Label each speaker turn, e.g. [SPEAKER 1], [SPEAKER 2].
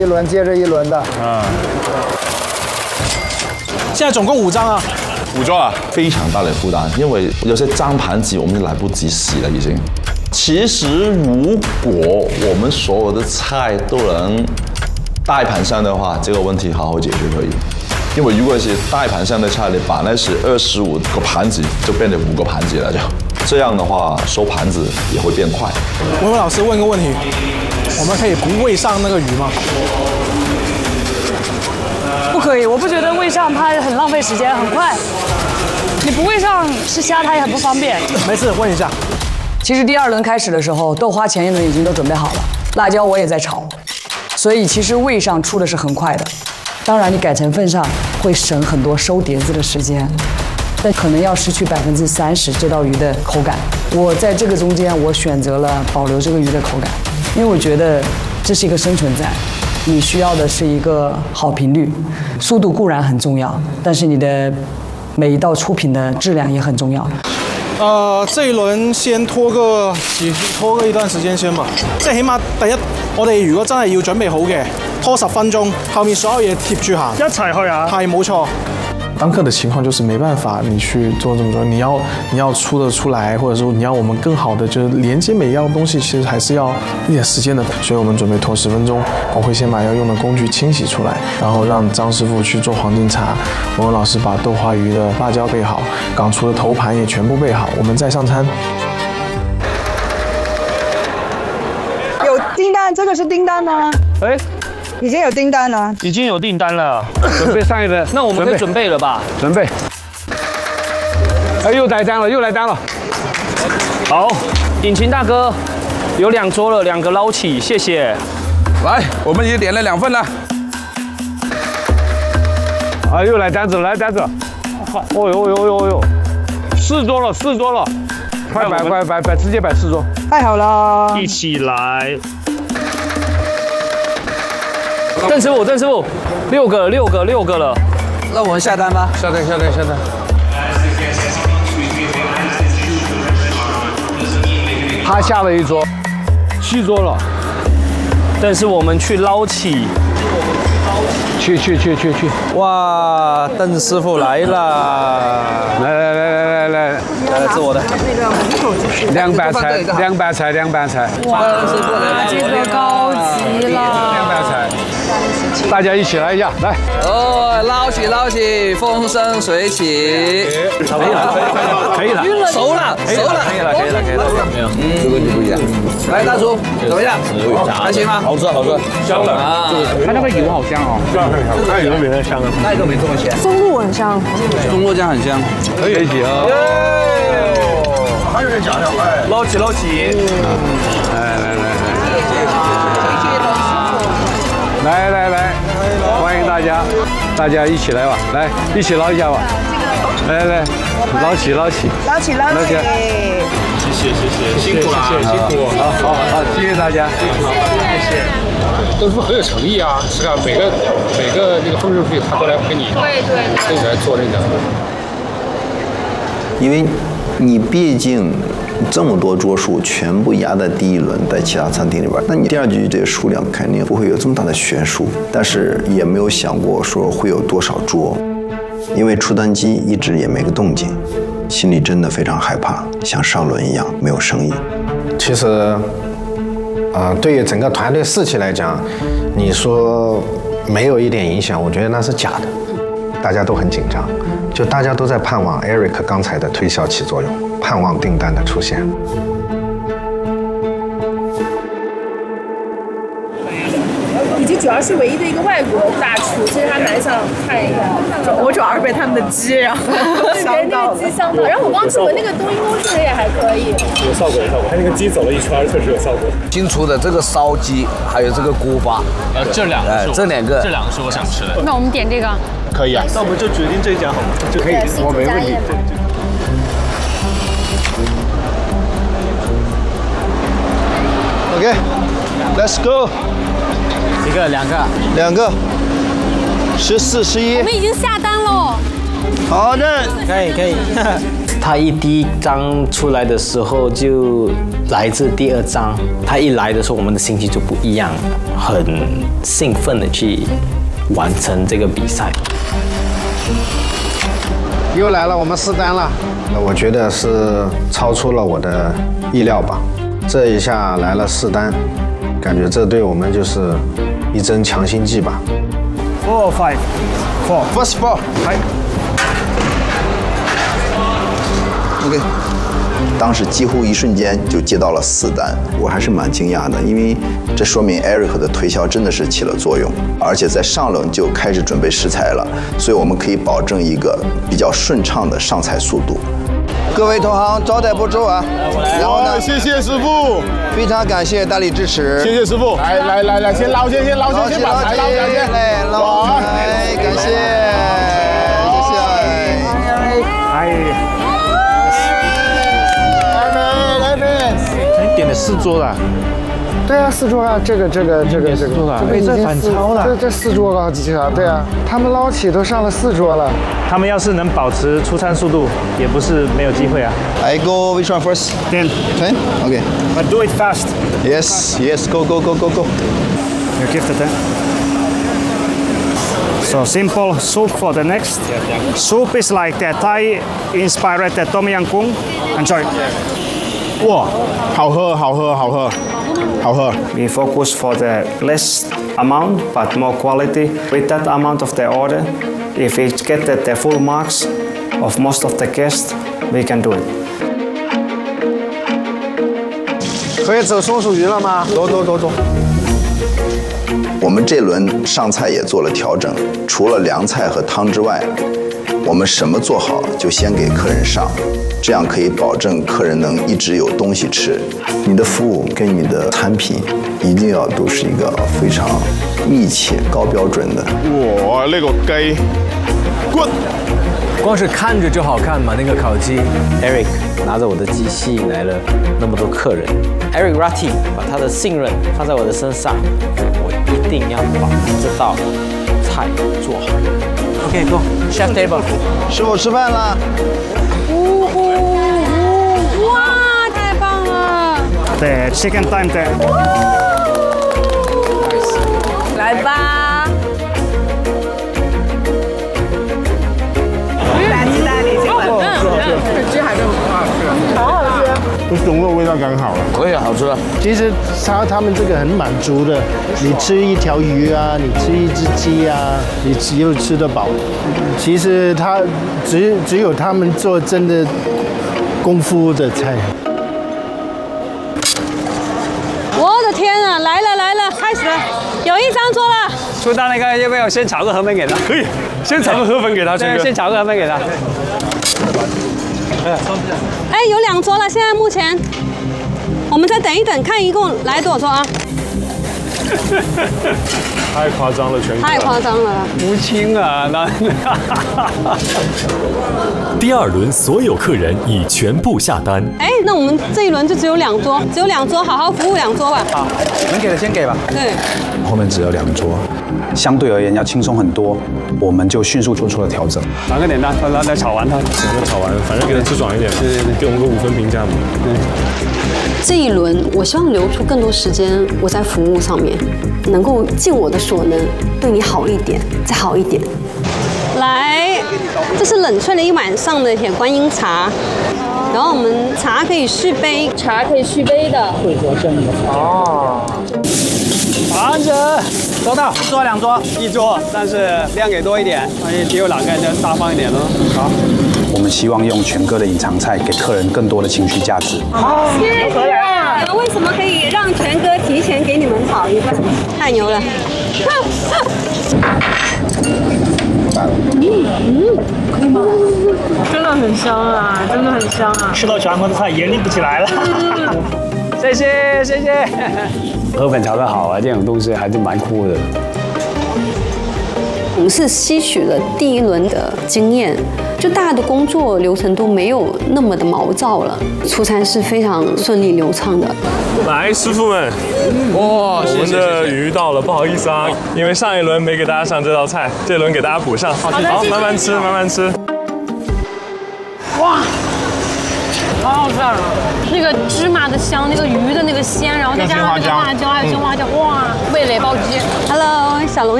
[SPEAKER 1] 一轮接着一轮的。
[SPEAKER 2] 现在总共5张啊。
[SPEAKER 3] 5张啊，非常大的负担，因为有些脏盘子我们来不及洗了已经。其实如果我们所有的菜都能大盘上的话，这个问题好好解决可以。因为如果是大盘上的菜，你把那是25个盘子就变成5个盘子了，就这样的话收盘子也会变快。
[SPEAKER 2] 文文老师问个问题，我们可以不喂上那个鱼吗？
[SPEAKER 4] 不可以，我不觉得喂上它很浪费时间，很快。你不喂上吃虾，它也很不方便。
[SPEAKER 2] 没事，问一下。
[SPEAKER 4] 其实第2轮开始的时候，豆花前1轮已经都准备好了，辣椒我也在炒，所以其实喂上出的是很快的。当然，你改成份上会省很多收碟子的时间，但可能要失去30%这道鱼的口感。我在这个中间，我选择了保留这个鱼的口感，因为我觉得这是一个生存战。 你需要的是一个好频率，速度固然很重要，但是你的每一道出品的質量也很重要。
[SPEAKER 2] 這一輪先拖個一段時間先吧。即係起碼第一，我哋如果真係要準備好嘅，拖10分鐘，後面所有嘢貼住行，一齊去啊！係冇錯。
[SPEAKER 5] 當刻的情況就是沒辦法，你去做這麼多，你要出得出來，或者說你要我們更好的就是連接每一樣東西，其實還是要一點時間的。所以我們準備拖10分鐘，我會先把要用的工具清洗出來，然後讓張師傅去做黃金茶，文文老師把豆花魚的辣椒備好，港廚的頭盤也全部備好，我們再上餐。
[SPEAKER 6] 有訂單，這個是訂單嗎？
[SPEAKER 7] 哎。
[SPEAKER 6] 已經有訂單了，
[SPEAKER 7] 已經有訂單了，
[SPEAKER 8] 準備上一輪。
[SPEAKER 7] 那我們可以準備了吧？
[SPEAKER 8] 準備。哎，又來單了，又來單了。
[SPEAKER 7] 好，引擎大哥，有2桌了，2個撈起，謝謝。
[SPEAKER 8] 來，我們已經點了2份了。啊，又來單子，來單子。哦呦，4桌了，4桌了，快擺，直接擺4桌。
[SPEAKER 6] 太好了，
[SPEAKER 7] 一起來。 鄧師傅，6個了。
[SPEAKER 1] 那我們下單吧。
[SPEAKER 8] 下單。他下了1桌，7桌了。
[SPEAKER 7] 但是我們去撈起。
[SPEAKER 8] 去。
[SPEAKER 1] 哇，鄧師傅來了。來，是我的。
[SPEAKER 8] 涼拌菜。
[SPEAKER 4] 哇，這個高級了。
[SPEAKER 8] 涼拌菜。 大家一起來一下，來！
[SPEAKER 1] 哦，撈起，風生水起，可以了，熟了，可以了。
[SPEAKER 8] 這個就不一樣。
[SPEAKER 1] 來，大廚，怎麼樣？還行嗎？
[SPEAKER 8] 好吃，香的啊！
[SPEAKER 1] 它那個油好香哦，
[SPEAKER 8] 那油沒那香啊，
[SPEAKER 6] 那個沒這麼香。松露很香，
[SPEAKER 1] 松露醬很香，
[SPEAKER 8] 可以一起啊。還有點假料，哎，撈起，來，歡迎大家一起來吧，來一起撈一下吧，來，撈起，謝謝，辛苦了，好，謝謝大家，謝謝。
[SPEAKER 9] 都是很有誠意啊，是吧？每個那個奉順費他都來給你，對，來做那個。
[SPEAKER 10] 因為你畢竟這麼多桌數全部壓在第1輪，在其他餐廳裡邊，那你第2局這個數量肯定不會有這麼大的懸殊，但是也沒有想過說會有多少桌，因為出單機一直也沒個動靜，心裡真的非常害怕，像上輪一樣沒有生意。
[SPEAKER 11] 其實，對於整個團隊士氣來講，你說沒有一點影響，我覺得那是假的，大家都很緊張，就大家都在盼望 Eric 剛才的推銷起作用，盼望訂單的出現。
[SPEAKER 12] 以及主要是唯一的一個外國大廚，其實還蠻想看一下。我主要是被他們的雞，然後對那個雞香到。然後我剛吃過那個冬陰功做的也還可以，
[SPEAKER 9] 有效果，它那個雞走了1圈，確實有效果。
[SPEAKER 13] 新出的這個燒雞，還有這個鍋巴，
[SPEAKER 7] 這兩個是我想吃的。
[SPEAKER 4] 那我們點這個。
[SPEAKER 9] 可以啊，那我們就決定這家好嗎？就可以，我沒問題。
[SPEAKER 1] OK，Let's go。
[SPEAKER 7] 一個
[SPEAKER 1] 2個，14、11。
[SPEAKER 4] 我們已經下單了。
[SPEAKER 1] 好的，
[SPEAKER 14] 可以。它一滴章出來的時候就来自第2章，他一来的时候，我们的心情就不一样，很兴奋的去完成这个比赛。
[SPEAKER 11] 又来了，我们4单了，我觉得是超出了我的意料吧。这一下来了4单，感觉这对我们就是一针强心剂吧。
[SPEAKER 2] 4 5 4
[SPEAKER 10] First ball， OK， 当时几乎一瞬间就接到了4单，我还是蛮惊讶的，因为这说明 Eric 的推销真的是起了作用，而且在上轮就开始准备食材了，所以我们可以保证一个比较顺畅的上菜速度。各位同行招待不周啊，然后呢，
[SPEAKER 15] 谢谢师傅，
[SPEAKER 10] 非常感谢大力支持，
[SPEAKER 15] 谢谢师傅，来，先捞先把菜捞下先，
[SPEAKER 10] 来捞菜，感谢，
[SPEAKER 5] 你点了4桌了。
[SPEAKER 11] 对啊，4桌啊，这个，这
[SPEAKER 5] 反超了。
[SPEAKER 11] 这4桌高级了，对啊，他们捞起都上了4桌了。
[SPEAKER 16] 他们要是能保持出餐速度，也不是没有机会啊。
[SPEAKER 10] I go which one first?
[SPEAKER 16] 10.
[SPEAKER 10] Okay.
[SPEAKER 16] But do it fast.
[SPEAKER 10] Yes. Go.
[SPEAKER 16] You give the 10. So simple soup for the next. Soup is like the Thai-inspired Tom Yum Goong. Enjoy.
[SPEAKER 15] 哇，好喝。
[SPEAKER 16] We focus for the less amount but more quality. With that amount of the order, if we get the full marks of most of the guests, we can do it.
[SPEAKER 11] 可以走松鼠鱼了吗？走。
[SPEAKER 10] 我们这轮上菜也做了调整，除了凉菜和汤之外，我们什么做好就先给客人上，这样可以保证客人能一直有东西吃。你的服务跟你的产品一定要都是一个非常密切、高标准的。
[SPEAKER 15] 哇，那个雞，滚！
[SPEAKER 17] 光是看着就好看嘛，那个烤鸡。
[SPEAKER 14] Eric 拿着我的鸡吸引来了那么多客人。Eric Ratti 把他的信任放在我的身上，我一定要把这道菜做好。OK， go chef table，
[SPEAKER 10] 师傅吃饭了。
[SPEAKER 12] 哇，太棒了
[SPEAKER 16] The chicken time there.
[SPEAKER 12] 来吧。
[SPEAKER 11] 这鸡还是很好吃，好好吃。
[SPEAKER 15] 这中肉味道刚好了，
[SPEAKER 13] 可以好吃。
[SPEAKER 18] 其实他们这个很满足的，你吃一条鱼啊，你吃一只鸡啊，你又吃得饱。其实只有他们做真的功夫的菜。
[SPEAKER 12] 我的天啊，来了，开始了，有1张桌了。
[SPEAKER 7] 出到那个要不要先炒个河粉给他？
[SPEAKER 15] 可以，先炒个河粉给他，
[SPEAKER 7] 对，先炒个河粉给他。
[SPEAKER 12] 哎，有2桌了，现在目前我们再等一等，看一共来多少桌啊？
[SPEAKER 15] 太夸张了，全哥。
[SPEAKER 12] 太夸张了，
[SPEAKER 7] 无情啊！那
[SPEAKER 19] 第2轮所有客人已全部下单。
[SPEAKER 12] 哎，那我们这一轮就只有2桌，好好服务2桌吧。
[SPEAKER 1] 好，能给的先给吧。
[SPEAKER 12] 对。
[SPEAKER 20] 后面只有2桌，相对而言要轻松很多，我们就迅速做出了调整。
[SPEAKER 7] 拿个脸蛋，让他炒完它，
[SPEAKER 15] 炒完，反正给他吃爽一点嘛。对，给我们个5分评价嘛。
[SPEAKER 7] 对。
[SPEAKER 12] 这一轮，我希望留出更多时间，我在服务上面能够尽我的所能，对你好一点，再好一点。来，这是冷萃了1晚上的铁观音茶，然后我们茶可以续杯，的。
[SPEAKER 7] 会做生意哦。盘子多大？1桌2桌？1桌，但是量给多一点，万一只有2个人就大方一点咯。好。
[SPEAKER 20] 我们希望用全哥的隐藏菜给客人更多的情绪价值。
[SPEAKER 12] 谢谢。你们为什么可以让全哥提前给你们炒一份？太牛了！ 可以吗？
[SPEAKER 21] 真的很香啊，真的很香啊！
[SPEAKER 16] 吃到全国的菜也立不起来了。
[SPEAKER 7] 谢谢。河粉炒得好啊，这种东西还是蛮酷的。
[SPEAKER 12] 我们是吸取了第1轮的经验，就大家的工作流程都没有那么的毛躁了，出餐是非常顺利流畅的。
[SPEAKER 15] 来，师傅们，哇，我们的鱼到了，不好意思啊，因为上一轮没给大家上这道菜，这轮给大家补上。好，慢慢吃。哇，
[SPEAKER 21] 好好吃啊！那个芝麻的香，那个鱼的那个鲜，然后再加上那个辣椒，还有青花椒，哇，味蕾暴击。
[SPEAKER 12] Hello， 小龙